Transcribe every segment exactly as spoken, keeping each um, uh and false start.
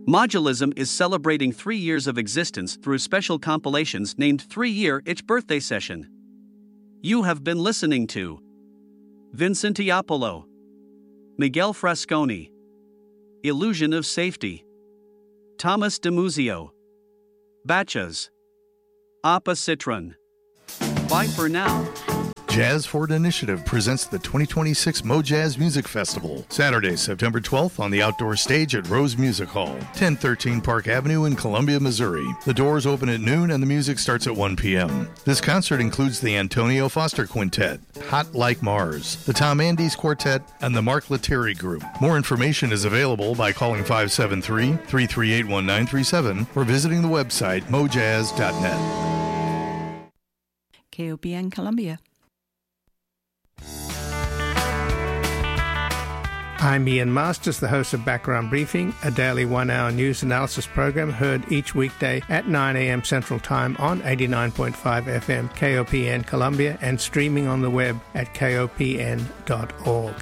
Modulism is celebrating three years of existence through special compilations named Three-Year Itch Birthday Session. You have been listening to Vincent Iapolo, Miguel Frasconi, Illusion of Safety, Thomas DeMuzio, Batches, Appa Citron. Bye for now. Jazz Forward Initiative presents the twenty twenty-six MoJazz Music Festival, Saturday, September twelfth on the outdoor stage at Rose Music Hall, ten thirteen Park Avenue in Columbia, Missouri. The doors open at noon and the music starts at one p.m. This concert includes the Antonio Foster Quintet, Hot Like Mars, the Tom Andes Quartet, and the Mark Lettieri Group. More information is available by calling five seven three, three three eight, one nine three seven or visiting the website mojazz dot net. K O P N Columbia. I'm Ian Masters, the host of Background Briefing, a daily one-hour news analysis program heard each weekday at nine a.m. Central Time on eighty-nine point five F M K O P N Columbia and streaming on the web at K O P N dot org.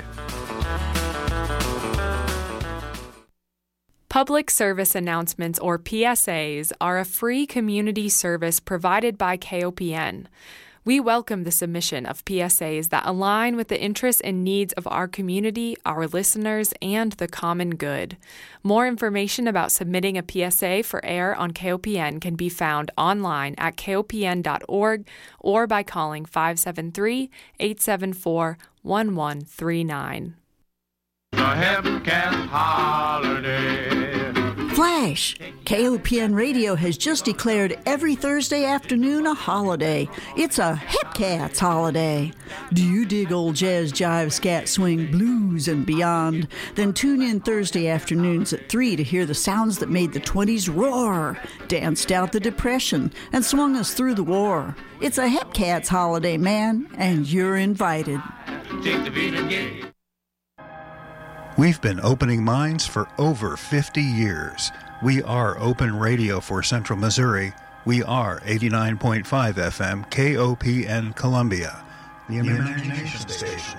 Public Service Announcements, or P S As, are a free community service provided by K O P N. We welcome the submission of P S As that align with the interests and needs of our community, our listeners, and the common good. More information about submitting a P S A for air on K O P N can be found online at K O P N dot org or by calling five seven three, eight seven four, one one three nine. The Hepcat Holiday. Flash! K O P N Radio has just declared every Thursday afternoon a holiday. It's a Hepcats holiday. Do you dig old jazz, jive, scat, swing, blues, and beyond? Then tune in Thursday afternoons at three to hear the sounds that made the twenties roar, danced out the Depression, and swung us through the war. It's a Hepcats holiday, man, and you're invited. Take the beat and get it. We've been opening minds for over fifty years. We are open radio for Central Missouri. We are eighty-nine point five F M K O P N Columbia, the Imagination, Imagination Station.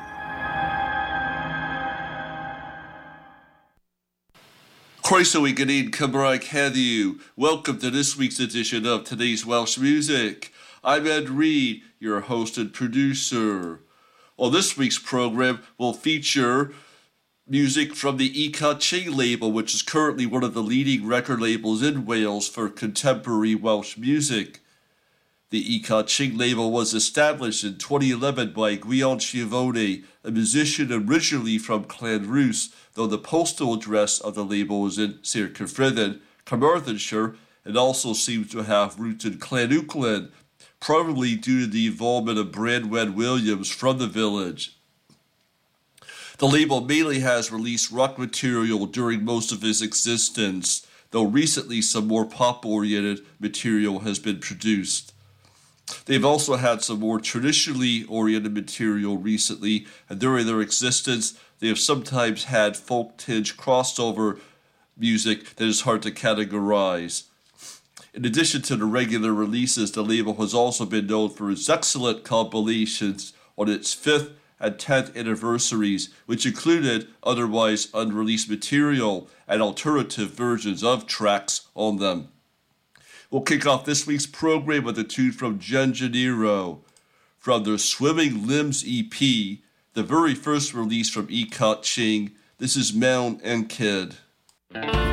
Croeso I Gynnin Cymraeg heddiw. Welcome to this week's edition of Today's Welsh Music. I'm Ed Reed, your host and producer. On this week's program, we'll feature music from the E Ca Ching label, which is currently one of the leading record labels in Wales for contemporary Welsh music. The E Ca Ching label was established in twenty eleven by Gwion Schiavone, a musician originally from Llanrwst, though the postal address of the label was in Sir Cyffredin, Carmarthenshire, and also seems to have roots in Llanuwchllyn, probably due to the involvement of Branwen Williams from the village. The label mainly has released rock material during most of its existence, though recently some more pop-oriented material has been produced. They've also had some more traditionally oriented material recently, and during their existence, they have sometimes had folk-tinged crossover music that is hard to categorize. In addition to the regular releases, the label has also been known for its excellent compilations on its fifth and tenth anniversaries, which included otherwise unreleased material and alternative versions of tracks on them. We'll kick off this week's program with a tune from Genjaniro from their Swimming Limbs E P, the very first release from E Ca Ching. This is Mewn Enced.